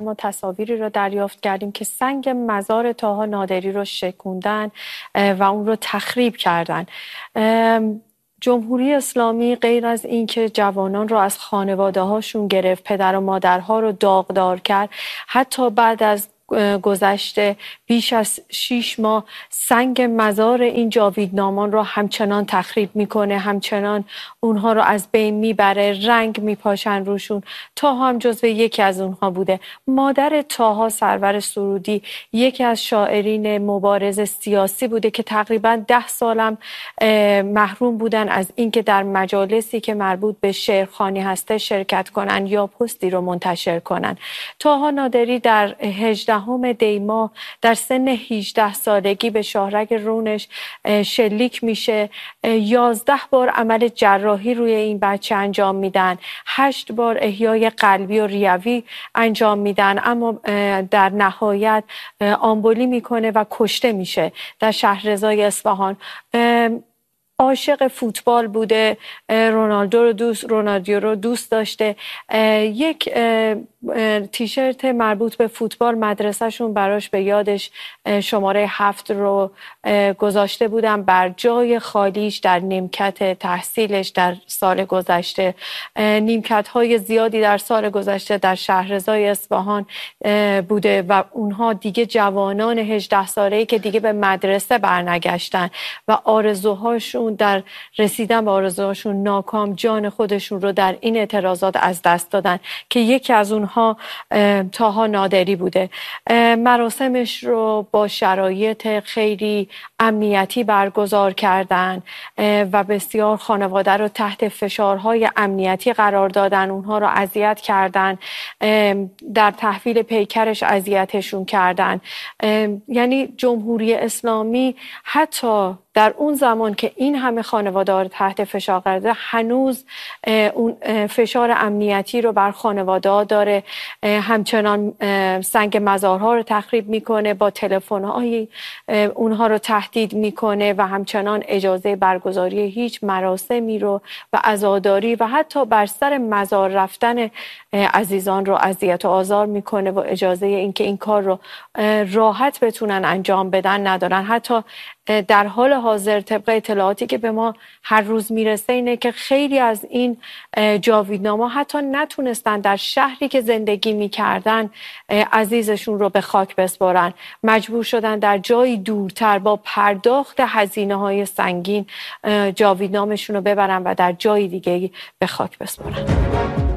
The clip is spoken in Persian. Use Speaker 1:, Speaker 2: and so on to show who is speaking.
Speaker 1: ما تصاویری رو دریافت کردیم که سنگ مزار طاها نادری رو شکوندن و اون رو تخریب کردن. جمهوری اسلامی غیر از اینکه جوانان رو از خانواده هاشون گرفت، پدر و مادرها رو داغدار کرد، حتی بعد از گذشته بیش از 6 ماه سنگ مزار این جاویدنامان رو همچنان تخریب میکنه، همچنان اونها رو از بین میبره، رنگ میپاشن روشون. طاها هم جزو یکی از اونها بوده. مادر طاها، سرور سرودی، یکی از شاعرین مبارز سیاسی بوده که تقریبا 10 سالم محروم بودن از اینکه در مجالسی که مربوط به شعرخوانی هسته شرکت کنن یا پستی رو منتشر کنن. طاها نادری در 18 دی ماه در سن 18 سالگی به شاهرگ رونش شلیک میشه. 11 بار عمل جراحی روی این بچه انجام میدن، 8 بار احیای قلبی و ریوی انجام میدن، اما در نهایت آمبولی میکنه و کشته میشه در شهرضای اصفهان. عاشق فوتبال بوده، رونالدو رو دوست داشته. یک تیشرت مربوط به فوتبال مدرسهشون براش به یادش شماره 7 رو گذاشته بودن بر جای خالیش در نیمکت تحصیلش در سال گذشته. نیمکت های زیادی در سال گذشته در شهرضای اصفهان بوده و اونها دیگه جوانان 18 ساله‌ای که دیگه به مدرسه برنگشتن و آرزوهاشون در رسیدن به آرزوهاشون ناکام، جان خودشون رو در این اعتراضات از دست دادن که یکی از اونها طاها نادری بوده. مراسمش رو با شرایط خیلی امنیتی برگزار کردن و بسیار خانواده رو تحت فشارهای امنیتی قرار دادن، اونها رو اذیت کردن، در تحویل پیکرش اذیتشون کردن. یعنی جمهوری اسلامی حتی در اون زمان که این همه خانواده رو تحت فشار قرار داده، هنوز اون فشار امنیتی رو بر خانواده ها داره. همچنان سنگ مزارها رو تخریب میکنه، با تلفن‌های اونها رو تهدید میکنه و همچنان اجازه برگزاری هیچ مراسمی رو و عزاداری و حتی بر سر مزار رفتن عزیزان رو اذیت و آزار میکنه و اجازه اینکه این کار رو راحت بتونن انجام بدن ندارن. حتی در حال حاضر طبق اطلاعاتی که به ما هر روز میرسه اینه که خیلی از این جاویدناما حتی نتونستن در شهری که زندگی میکردن عزیزشون رو به خاک بسپارن، مجبور شدن در جایی دورتر با پرداخت هزینه های سنگین جاویدنامشون رو ببرن و در جای دیگه به خاک بسپارن.